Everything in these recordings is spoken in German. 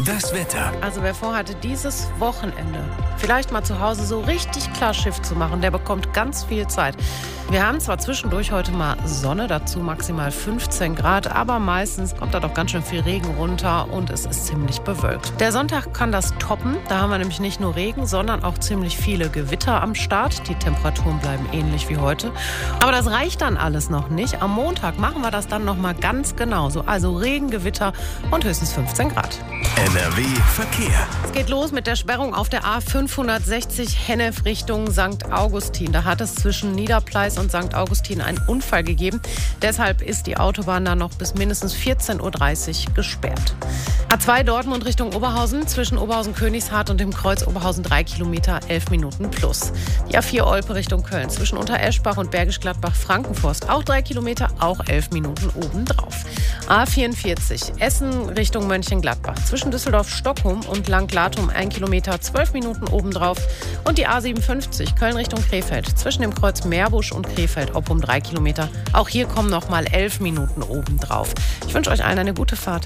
Das Wetter. Also wer vorhatte, dieses Wochenende vielleicht mal zu Hause so richtig klar Schiff zu machen, der bekommt ganz viel Zeit. Wir haben zwar zwischendurch heute mal Sonne, dazu maximal 15 Grad, aber meistens kommt da doch ganz schön viel Regen runter und es ist ziemlich bewölkt. Der Sonntag kann das toppen, da haben wir nämlich nicht nur Regen, sondern auch ziemlich viele Gewitter am Start. Die Temperaturen bleiben ähnlich wie heute. Aber das reicht dann alles noch nicht. Am Montag machen wir das dann nochmal ganz genauso. Also Regen, Gewitter und höchstens 15 Grad. NRW Verkehr. Es geht los mit der Sperrung auf der A560 Hennef Richtung St. Augustin. Da hat es zwischen Niederpleis und St. Augustin einen Unfall gegeben. Deshalb ist die Autobahn da noch bis mindestens 14.30 Uhr gesperrt. A2 Dortmund Richtung Oberhausen, zwischen Oberhausen-Königshardt und dem Kreuz Oberhausen 3 Kilometer, 11 Minuten plus. Die A4 Olpe Richtung Köln, zwischen Untereschbach und Bergisch Gladbach-Frankenforst, auch 3 Kilometer, auch 11 Minuten obendrauf. A44 Essen Richtung Mönchengladbach, zwischen Düsseldorf-Stockholm und Langlatum 1 Kilometer, 12 Minuten obendrauf. Und die A57 Köln Richtung Krefeld, zwischen dem Kreuz Meerbusch und Krefeld-Oppum 3 Kilometer. Auch hier kommen noch mal 11 Minuten obendrauf. Ich wünsche euch allen eine gute Fahrt.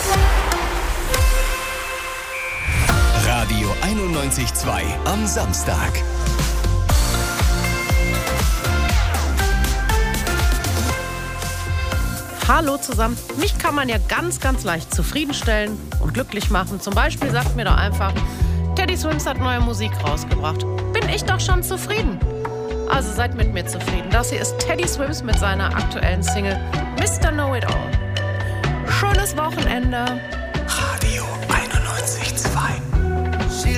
Radio 91.2 am Samstag. Hallo zusammen. Mich kann man ja ganz, ganz leicht zufriedenstellen und glücklich machen. Zum Beispiel sagt mir doch einfach, Teddy Swims hat neue Musik rausgebracht. Bin ich doch schon zufrieden. Also seid mit mir zufrieden. Das hier ist Teddy Swims mit seiner aktuellen Single Mr. Know-It-All. Schönes Wochenende. Radio 91.2